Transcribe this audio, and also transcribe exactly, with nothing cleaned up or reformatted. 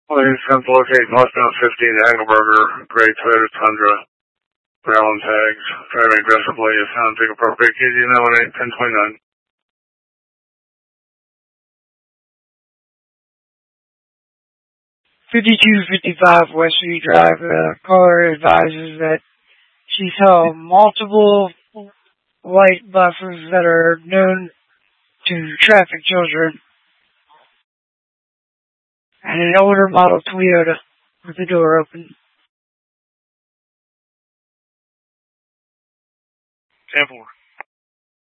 Please come to locate northbound fifteen Hagelberger, gray Toyota Tundra, brown tags, driving aggressively if found, take appropriate K D nine one eight ten twenty-nine. fifty-two fifty-five Westview Drive. The caller advises that she saw multiple white buses that are known to traffic children and an older model Toyota with the door open. ten four.